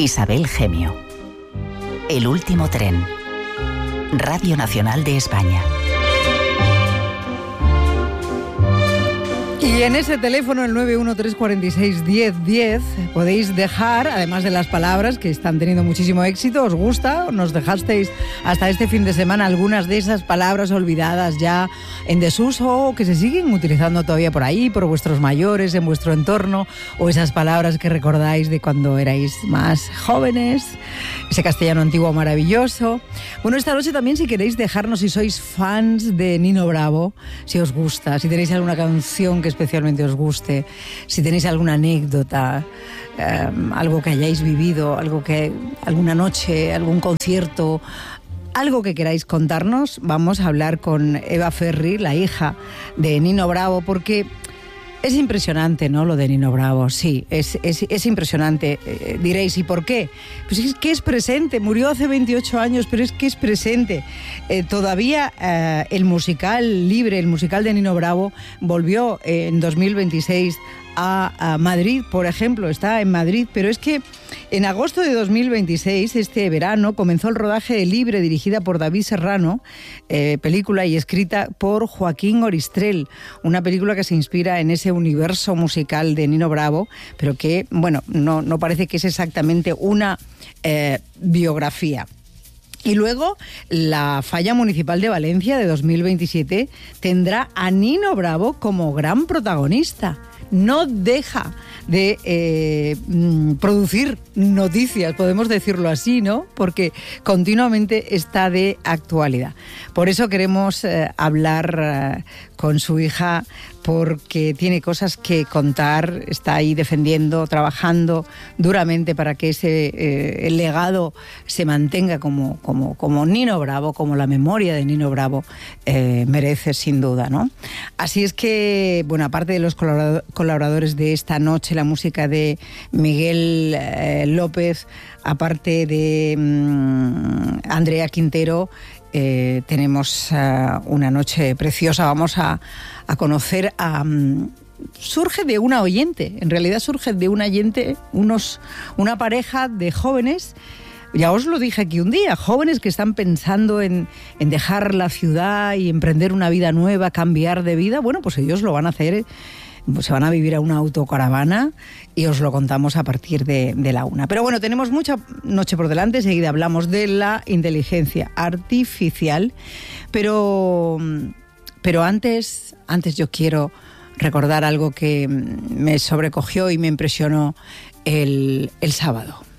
Isabel Gemio. El último tren. Radio Nacional de España. Y en ese teléfono, el 913461010, podéis dejar, además de las palabras que están teniendo muchísimo éxito, ¿os gusta? ¿Nos dejasteis hasta este fin de semana algunas de esas palabras olvidadas ya en desuso o que se siguen utilizando todavía por ahí, por vuestros mayores, en vuestro entorno, o esas palabras que recordáis de cuando erais más jóvenes, ese castellano antiguo maravilloso? Bueno, esta noche también, si queréis dejarnos, si sois fans de Nino Bravo, si os gusta, si tenéis alguna canción que especialmente os guste, si tenéis alguna anécdota, algo que hayáis vivido, alguna noche, algún concierto, algo que queráis contarnos, vamos a hablar con Eva Ferri, la hija de Nino Bravo, porque es impresionante, ¿no?, lo de Nino Bravo. Sí, es impresionante. Diréis, ¿y por qué? Pues es que es presente, murió hace 28 años, pero es que es presente. Todavía el musical libre, el musical de Nino Bravo, volvió en 2026 a Madrid, por ejemplo, está en Madrid, pero es que en agosto de 2026, este verano, comenzó el rodaje de Libre, dirigida por David Serrano, película y escrita por Joaquín Oristrel, una película que se inspira en ese universo musical de Nino Bravo, pero que, bueno, no parece que es exactamente una biografía. Y luego, la Falla Municipal de Valencia de 2027 tendrá a Nino Bravo como gran protagonista. No deja de producir noticias, podemos decirlo así, ¿no? Porque continuamente está de actualidad. Por eso queremos hablar con su hija, porque tiene cosas que contar, está ahí defendiendo, trabajando duramente para que ese el legado se mantenga como Nino Bravo, como la memoria de Nino Bravo merece, sin duda, ¿no? Así es que, bueno, aparte de los colaboradores de esta noche, la música de Miguel López, aparte de Andrea Quintero, tenemos una noche preciosa. Vamos a conocer surge de una oyente, en realidad surge de un oyente, una pareja de jóvenes, ya os lo dije aquí un día, jóvenes que están pensando en dejar la ciudad y emprender una vida nueva, cambiar de vida. Bueno, pues ellos lo van a hacer, se van a vivir a una autocaravana y os lo contamos a partir de la 1. Pero bueno, tenemos mucha noche por delante, enseguida hablamos de la inteligencia artificial, pero antes yo quiero recordar algo que me sobrecogió y me impresionó el sábado.